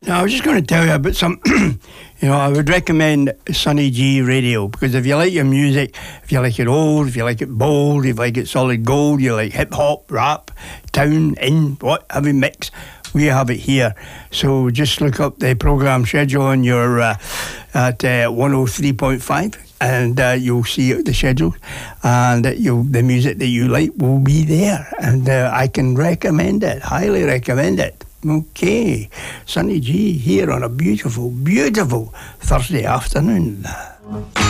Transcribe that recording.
Now, I was just going to tell you about some, I would recommend Sonny G Radio, because if you like your music, if you like it old, if you like it bold, if you like it solid gold, you like hip-hop, rap, town, heavy mix, we have it here. So just look up the programme schedule on your at 103.5 and you'll see the schedule, and the music that you like will be there, and I can recommend it, highly recommend it. Okay, Sonny G here on a beautiful, beautiful Thursday afternoon.